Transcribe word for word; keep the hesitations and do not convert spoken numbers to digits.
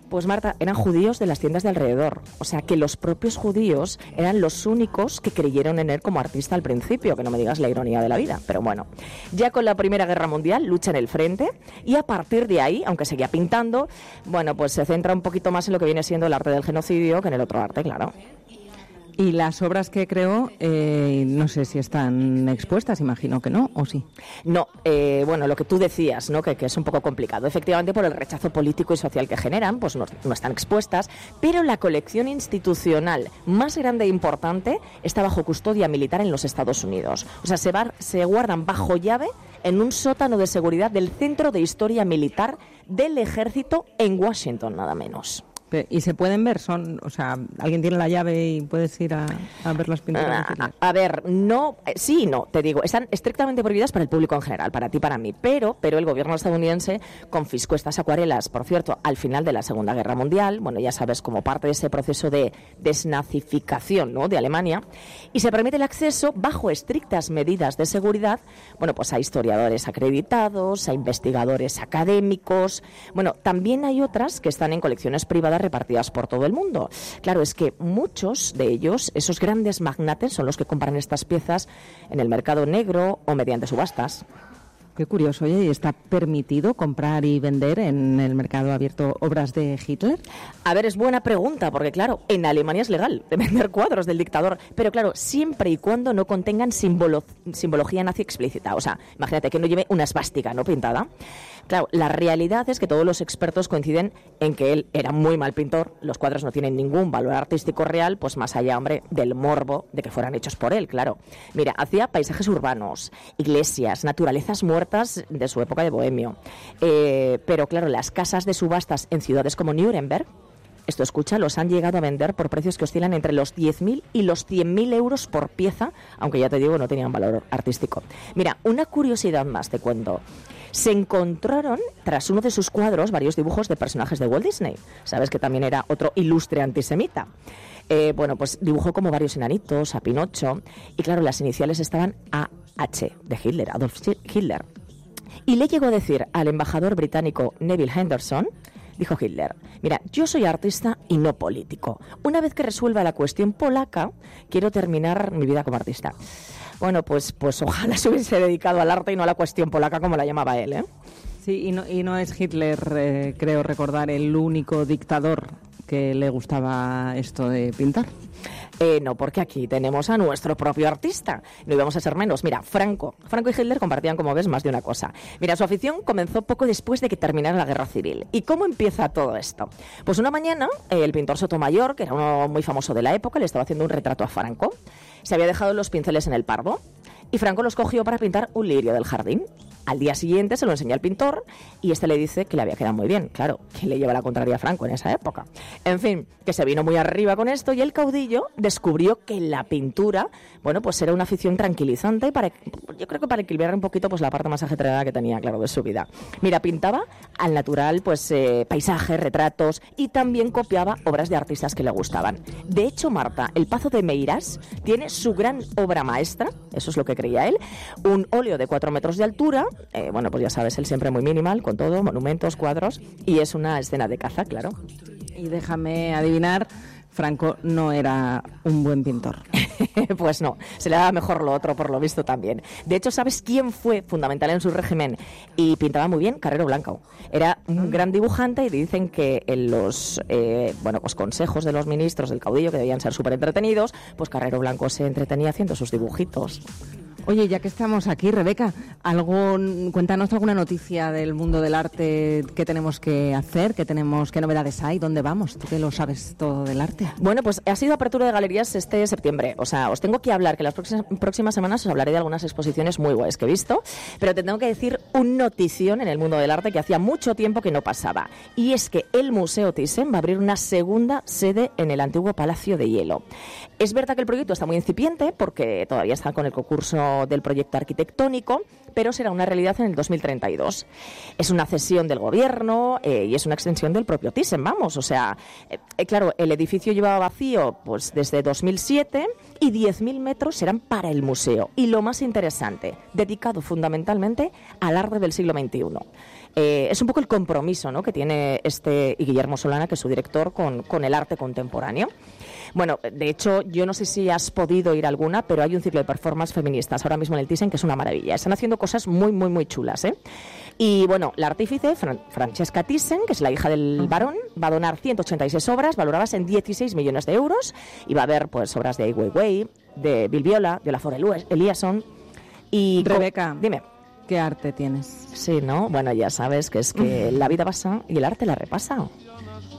Pues Marta, eran judíos de las tiendas de alrededor. O sea, que los propios judíos eran los únicos que creyeron en él como artista al principio, que no me digas la ironía de la vida. Pero bueno, ya con la Primera Guerra Mundial lucha en el frente y a partir de ahí, aunque seguía pintando, bueno, pues se centra un poquito más en lo que viene siendo el arte del genocidio que en el otro arte, claro. Y las obras que creó, eh, no sé si están expuestas, imagino que no, ¿o sí? No, eh, bueno, lo que tú decías, ¿no? Que, que es un poco complicado. Efectivamente, por el rechazo político y social que generan, pues no, no están expuestas, pero la colección institucional más grande e importante está bajo custodia militar en los Estados Unidos. O sea, se, va, se guardan bajo llave en un sótano de seguridad del Centro de Historia Militar del Ejército en Washington, nada menos. ¿Y se pueden ver? Son, o sea, ¿alguien tiene la llave y puedes ir a, a ver las pinturas? A, a ver, no, eh, sí y no, te digo, están estrictamente prohibidas para el público en general, para ti, para mí, pero, pero el gobierno estadounidense confiscó estas acuarelas, por cierto, al final de la Segunda Guerra Mundial, bueno, ya sabes, como parte de ese proceso de desnazificación, ¿no?, de Alemania, y se permite el acceso bajo estrictas medidas de seguridad, bueno, pues a historiadores acreditados, a investigadores académicos, bueno, también hay otras que están en colecciones privadas repartidas por todo el mundo. Claro, es que muchos de ellos, esos grandes magnates, son los que compran estas piezas en el mercado negro o mediante subastas. Qué curioso, oye, ¿y está permitido comprar y vender en el mercado abierto obras de Hitler? A ver, es buena pregunta, porque claro, en Alemania es legal vender cuadros del dictador, pero claro, siempre y cuando no contengan simbolo, simbología nazi explícita. O sea, imagínate que no lleve una esvástica, ¿no?, pintada. Claro, la realidad es que todos los expertos coinciden en que él era muy mal pintor, los cuadros no tienen ningún valor artístico real, pues más allá, hombre, del morbo de que fueran hechos por él, claro. Mira, hacía paisajes urbanos, iglesias, naturalezas muertas de su época de bohemio. Eh, pero claro, las casas de subastas en ciudades como Nuremberg, esto escucha, los han llegado a vender por precios que oscilan entre los diez mil y los cien mil euros por pieza, aunque ya te digo, no tenían valor artístico. Mira, una curiosidad más te cuento. Se encontraron, tras uno de sus cuadros, varios dibujos de personajes de Walt Disney. Sabes que también era otro ilustre antisemita. Eh, bueno, pues dibujó como varios enanitos, a Pinocho, y claro, las iniciales estaban A H, de Hitler, Adolf Hitler. Y le llegó a decir al embajador británico Neville Henderson, dijo Hitler, mira, yo soy artista y no político. Una vez que resuelva la cuestión polaca, quiero terminar mi vida como artista. Bueno, pues, pues ojalá se hubiese dedicado al arte y no a la cuestión polaca, como la llamaba él, ¿eh? Sí, y no, y no es Hitler, eh, creo recordar, el único dictador que le gustaba esto de pintar. Eh, no, porque aquí tenemos a nuestro propio artista. No íbamos a ser menos. Mira, Franco. Franco y Hitler compartían, como ves, más de una cosa. Mira, su afición comenzó poco después de que terminara la Guerra Civil. ¿Y cómo empieza todo esto? Pues una mañana, eh, el pintor Sotomayor, que era uno muy famoso de la época, le estaba haciendo un retrato a Franco. Se había dejado los pinceles en el Pardo y Franco los cogió para pintar un lirio del jardín. Al día siguiente se lo enseña al pintor y este le dice que le había quedado muy bien. Claro, ¿quién le lleva la contraria a Franco en esa época? En fin, que se vino muy arriba con esto y el caudillo descubrió que la pintura, bueno, pues era una afición tranquilizante para, yo creo que para equilibrar un poquito pues la parte más ajetreada que tenía, claro, de su vida. Mira, pintaba al natural, pues eh, paisajes, retratos y también copiaba obras de artistas que le gustaban. De hecho, Marta, el Pazo de Meirás tiene su gran obra maestra, eso es lo que creía él, un óleo de cuatro metros de altura. Eh, bueno, pues ya sabes, él siempre muy minimal, con todo, monumentos, cuadros, y es una escena de caza, claro. Y déjame adivinar, Franco no era un buen pintor. Pues no, se le daba mejor lo otro, por lo visto también. De hecho, ¿sabes quién fue fundamental en su régimen? Y pintaba muy bien, Carrero Blanco. Era un gran dibujante y dicen que en los eh, bueno, pues consejos de los ministros del caudillo, que debían ser súper entretenidos, pues Carrero Blanco se entretenía haciendo sus dibujitos. Oye, ya que estamos aquí, Rebeca, algo, cuéntanos alguna noticia del mundo del arte que tenemos que hacer, que tenemos, qué novedades hay, dónde vamos, tú que lo sabes todo del arte. Bueno, pues ha sido apertura de galerías este septiembre, o sea, os tengo que hablar, que las próximas, próximas semanas os hablaré de algunas exposiciones muy guays que he visto, pero te tengo que decir un notición en el mundo del arte que hacía mucho tiempo que no pasaba, y es que el Museo Thyssen va a abrir una segunda sede en el antiguo Palacio de Hielo. Es verdad que el proyecto está muy incipiente porque todavía está con el concurso del proyecto arquitectónico, pero será una realidad en el dos mil treinta y dos. Es una cesión del gobierno eh, y es una extensión del propio Thyssen, vamos, o sea, eh, claro, el edificio llevaba vacío pues desde dos mil siete y diez mil metros serán para el museo. Y lo más interesante, dedicado fundamentalmente al arte del siglo veintiuno. eh, es un poco el compromiso, ¿no?, que tiene este y Guillermo Solana, que es su director, con, con el arte contemporáneo. Bueno, de hecho, yo no sé si has podido ir a alguna, pero hay un ciclo de performance feministas ahora mismo en el Thyssen que es una maravilla. Están haciendo cosas muy, muy, muy chulas, ¿eh? Y bueno, la artífice, Fran- Francesca Thyssen, que es la hija del varón, va a donar ciento ochenta y seis obras valoradas en dieciséis millones de euros, y va a haber pues obras de Ai Weiwei, de Bill Viola, de Olafur Eliasson y... Rebeca, co- dime. ¿qué arte tienes? Sí, ¿no? Bueno, ya sabes que es que la vida pasa y el arte la repasa.